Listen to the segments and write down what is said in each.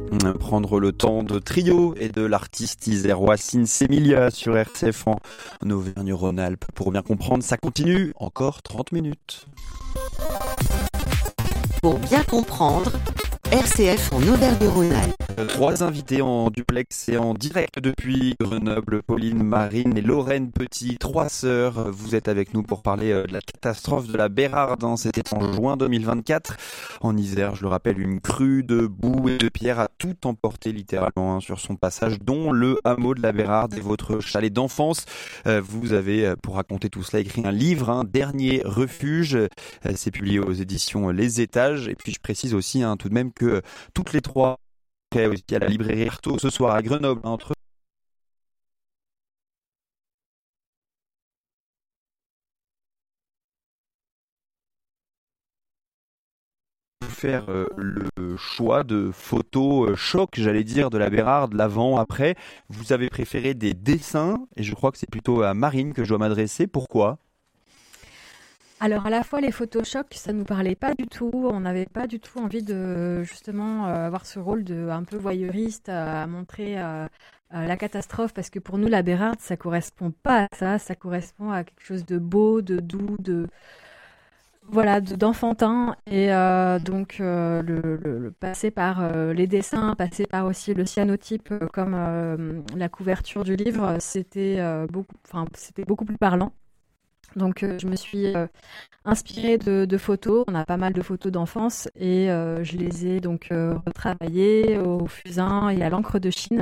Prendre le temps de Trio et de l'artiste isérois Sinsemilia sur RCF en Auvergne-Rhône-Alpes. Pour bien comprendre, ça continue encore 30 minutes. Pour bien comprendre, RCF en Auvergne-Rhône-Alpes. 3 invités en duplex et en direct depuis Grenoble, Pauline, Marine et Lorraine Petit, 3 sœurs. Vous êtes avec nous pour parler de la catastrophe de la Bérarde. C'était en juin 2024. En Isère, je le rappelle, une crue de boue et de pierre a tout emporté littéralement sur son passage, dont le hameau de la Bérarde et votre chalet d'enfance. Vous avez, pour raconter tout cela, écrit un livre, Dernier refuge. C'est publié aux éditions Les Étages. Et puis je précise aussi tout de même que toutes les 3 aussi à la librairie Artaud ce soir à Grenoble entre faire le choix de photos choc, j'allais dire, de la Bérarde, l'avant, après. Vous avez préféré des dessins et je crois que c'est plutôt à Marine que je dois m'adresser. Pourquoi ? Alors à la fois les Photoshop, ça nous parlait pas du tout, on n'avait pas du tout envie de justement avoir ce rôle de un peu voyeuriste à montrer la catastrophe, parce que pour nous la Bérarde ça correspond pas à ça, ça correspond à quelque chose de beau, de doux, d'enfantin, et donc le passer par les dessins, passer par aussi le cyanotype comme la couverture du livre, c'était beaucoup plus parlant. Donc je me suis inspirée de photos. On a pas mal de photos d'enfance et je les ai donc retravaillées au fusain et à l'encre de Chine.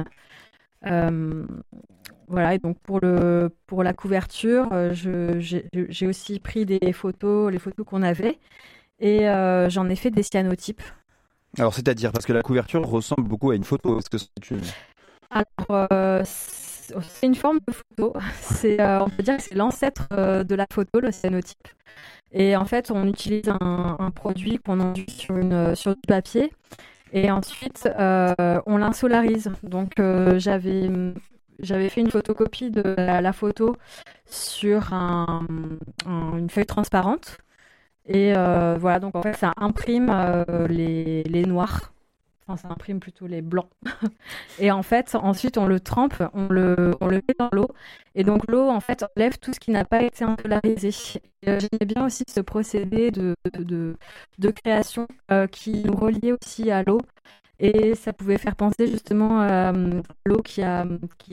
Voilà, et donc pour la couverture, j'ai aussi pris les photos qu'on avait, et j'en ai fait des cyanotypes. Alors c'est-à-dire, parce que la couverture ressemble beaucoup à une photo. Est-ce que c'est une... Alors c'est une forme de photo. On peut dire que c'est l'ancêtre de la photo, le cyanotype. Et en fait, on utilise un produit qu'on enduit sur du papier. Et ensuite, on l'insolarise. Donc, j'avais fait une photocopie de la photo sur une feuille transparente. Et voilà, donc en fait, ça imprime les noirs. Enfin, ça imprime plutôt les blancs. Et en fait, ensuite, on le trempe, on le met dans l'eau. Et donc, l'eau, en fait, enlève tout ce qui n'a pas été insolarisé. J'aimais bien aussi ce procédé de création qui nous reliait aussi à l'eau. Et ça pouvait faire penser justement à l'eau qui a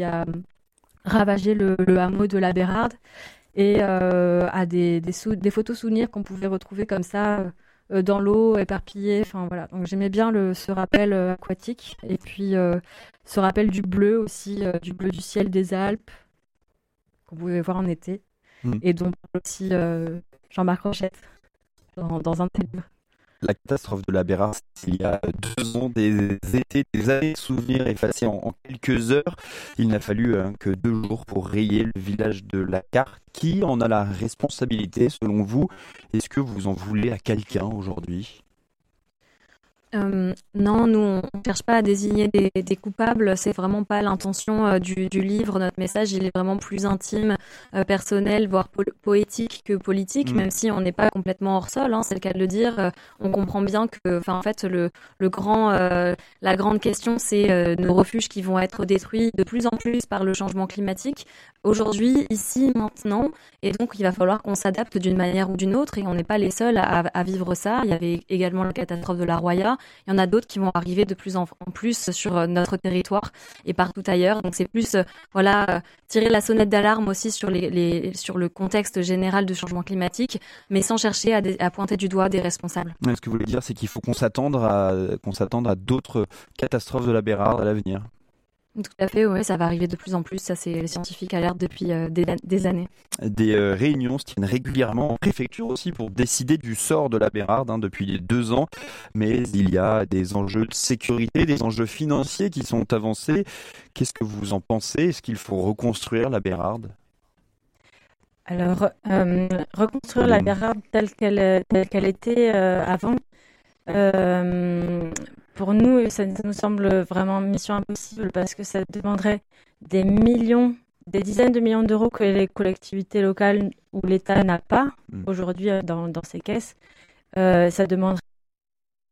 ravagé le hameau de la Bérarde, et à des photos souvenirs qu'on pouvait retrouver comme ça dans l'eau, éparpillées. Enfin voilà. Donc j'aimais bien ce rappel aquatique, et puis ce rappel du bleu aussi, du bleu du ciel des Alpes qu'on pouvait voir en été, et dont parle aussi Jean-Marc Rochette dans un de ses livres. La catastrophe de la Bérarde, il y a 2 ans, des étés, des années de souvenirs effacés en quelques heures. Il n'a fallu que 2 jours pour rayer le village de la carte. Qui en a la responsabilité selon vous ? Est-ce que vous en voulez à quelqu'un aujourd'hui ? Non, nous on ne cherche pas à désigner des coupables, c'est vraiment pas l'intention du livre. Notre message, il est vraiment plus intime, personnel, voire poétique que politique, même si on n'est pas complètement hors sol, c'est le cas de le dire. On comprend bien que, en fait, la grande question, c'est nos refuges qui vont être détruits de plus en plus par le changement climatique, aujourd'hui, ici, maintenant, et donc il va falloir qu'on s'adapte d'une manière ou d'une autre, et on n'est pas les seuls à vivre ça. Il y avait également la catastrophe de la Roya. Il y en a d'autres qui vont arriver de plus en plus sur notre territoire et partout ailleurs. Donc c'est plus tirer la sonnette d'alarme aussi sur le contexte général de changement climatique, mais sans chercher à pointer du doigt des responsables. Ce que vous voulez dire, c'est qu'il faut qu'on s'attende à d'autres catastrophes de la Bérarde à l'avenir. Tout à fait, oui, ça va arriver de plus en plus. Ça, c'est les scientifiques alertent depuis des années. Des réunions se tiennent régulièrement en préfecture aussi pour décider du sort de la Bérarde depuis 2 ans. Mais il y a des enjeux de sécurité, des enjeux financiers qui sont avancés. Qu'est-ce que vous en pensez ? Est-ce qu'il faut reconstruire la Bérarde ? Alors, reconstruire la Bérarde telle qu'elle était avant, pour nous, ça nous semble vraiment mission impossible, parce que ça demanderait des dizaines de millions d'euros que les collectivités locales ou l'État n'a pas aujourd'hui dans ses caisses. Ça demanderait